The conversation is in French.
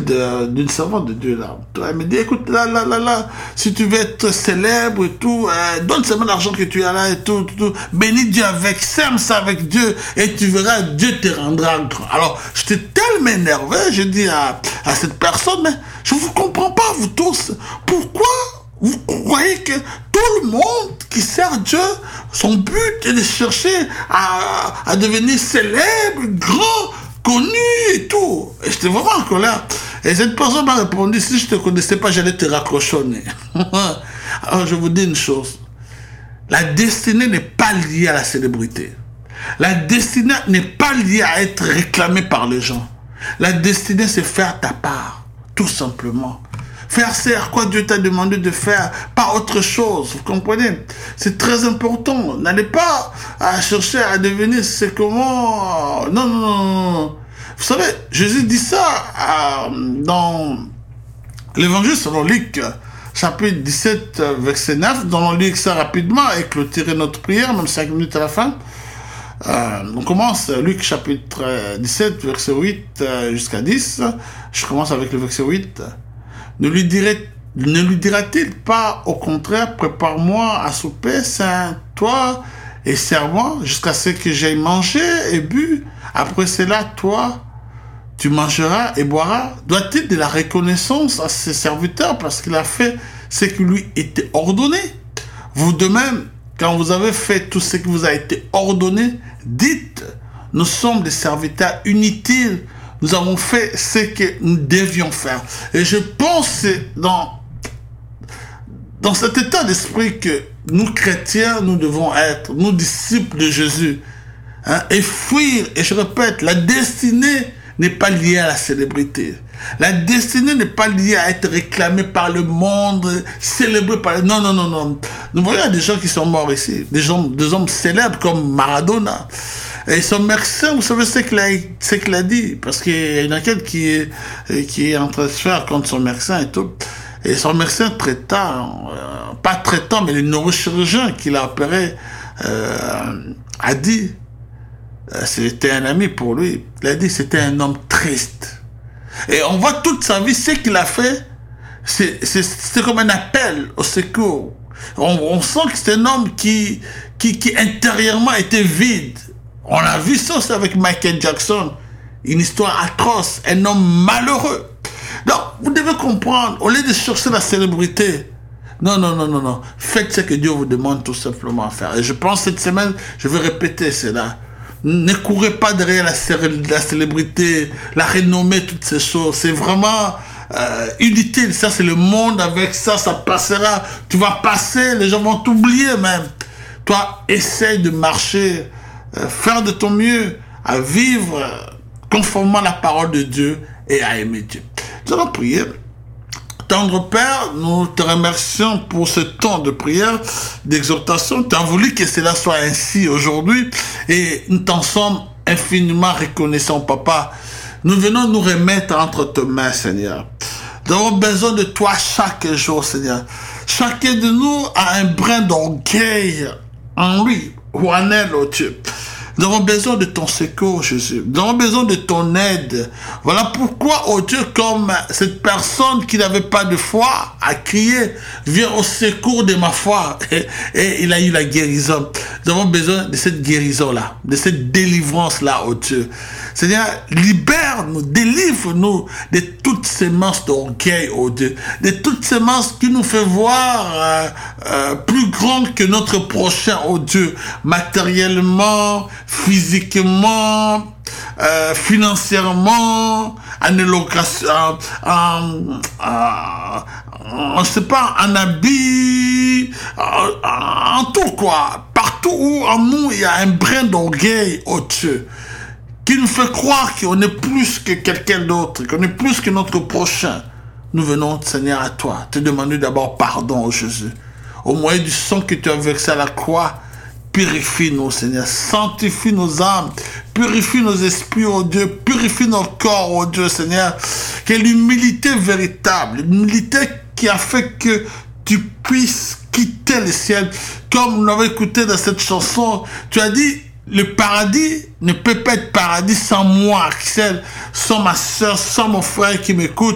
d'une servante de Dieu là. Elle me dit, écoute, là, si tu veux être célèbre et tout, donne seulement l'argent que tu as là et tout. Bénis Dieu avec, sème ça avec Dieu et tu verras, Dieu te rendra grand. Alors, j'étais tellement énervé, je dis à cette personne, mais je vous comprends pas, vous tous. Pourquoi vous croyez que tout le monde qui sert Dieu, son but est de chercher à devenir célèbre, grand, connu et tout. Et j'étais vraiment en colère. Et cette personne m'a répondu, si je ne te connaissais pas, j'allais te raccrochonner. Alors je vous dis une chose. La destinée n'est pas liée à la célébrité. La destinée n'est pas liée à être réclamée par les gens. La destinée, c'est faire ta part, tout simplement. Faire c'est à quoi Dieu t'a demandé de faire, pas autre chose, vous comprenez? C'est très important. N'allez pas à chercher à devenir c'est comment... Non. Vous savez, Jésus dit ça dans l'évangile selon Luc, chapitre 17, verset 9. Dans on lit ça rapidement et clôturer notre prière, même 5 minutes à la fin. On commence Luc chapitre 17, verset 8 jusqu'à 10. Je commence avec le verset 8. Ne lui dira-t-il pas, au contraire, prépare-moi à souper, toi et serre-moi, jusqu'à ce que j'aille manger et bu. Après cela, toi, tu mangeras et boiras. Doit-il de la reconnaissance à ses serviteurs parce qu'il a fait ce qui lui était ordonné? Vous de même, quand vous avez fait tout ce qui vous a été ordonné, dites, nous sommes des serviteurs inutiles. Nous avons fait ce que nous devions faire. Et je pense dans cet état d'esprit que nous chrétiens, nous devons être, nous disciples de Jésus, et fuir, et je répète, la destinée n'est pas liée à la célébrité. La destinée n'est pas liée à être réclamée par le monde, célébrée par... Non. Nous voyons des gens qui sont morts ici, des hommes célèbres comme Maradona. Et son médecin, vous savez ce qu'il a dit, parce qu'il y a une enquête qui est en train de se faire contre son médecin et tout. Et son médecin traitant, pas traitant, mais le neurochirurgien qui l'a opéré, a dit, c'était un ami pour lui, il a dit c'était un homme triste. Et on voit toute sa vie, ce qu'il a fait, c'est comme un appel au secours. On sent que c'est un homme qui intérieurement était vide. On a vu ça aussi avec Michael Jackson, une histoire atroce, un homme malheureux. Donc, vous devez comprendre, au lieu de chercher la célébrité, non. Faites ce que Dieu vous demande tout simplement à faire. Et je pense cette semaine, je vais répéter cela. Ne courez pas derrière la célébrité, la renommée, toutes ces choses. C'est vraiment inutile. Ça, c'est le monde avec ça, ça passera. Tu vas passer, les gens vont t'oublier même. Toi, essaye de marcher, faire de ton mieux, à vivre conformément à la parole de Dieu et à aimer Dieu. Nous allons prier. Tendre Père, nous te remercions pour ce temps de prière, d'exhortation. Tu as voulu que cela soit ainsi aujourd'hui et nous t'en sommes infiniment reconnaissants, Papa. Nous venons nous remettre entre tes mains, Seigneur. Nous avons besoin de toi chaque jour, Seigneur. Chacun de nous a un brin d'orgueil en lui ou en elle, oh Dieu. Nous avons besoin de ton secours, Jésus. Nous avons besoin de ton aide. Voilà pourquoi, oh Dieu, comme cette personne qui n'avait pas de foi a crié, viens au secours de ma foi. Et il a eu la guérison. Nous avons besoin de cette guérison-là, de cette délivrance-là, oh Dieu. Seigneur, libère-nous, délivre-nous de toutes ces manches d'orgueil, oh Dieu. De toutes ces manches qui nous font voir plus grand que notre prochain, oh Dieu. Matériellement, physiquement, financièrement, en éloquence, on sait pas, en habit, en tout quoi. Partout où en nous il y a un brin d'orgueil, oh Dieu, qui nous fait croire qu'on est plus que quelqu'un d'autre, qu'on est plus que notre prochain. Nous venons, Seigneur, à toi, te demander d'abord pardon, oh Jésus. Au moyen du sang que tu as versé à la croix, purifie-nous, Seigneur. Sanctifie nos âmes. Purifie nos esprits, oh Dieu. Purifie nos corps, oh Dieu, Seigneur. Que l'humilité véritable, l'humilité qui a fait que tu puisses quitter le ciel. Comme nous l'avons écouté dans cette chanson, tu as dit, le paradis ne peut pas être paradis sans moi, Axel, sans ma soeur, sans mon frère qui m'écoute.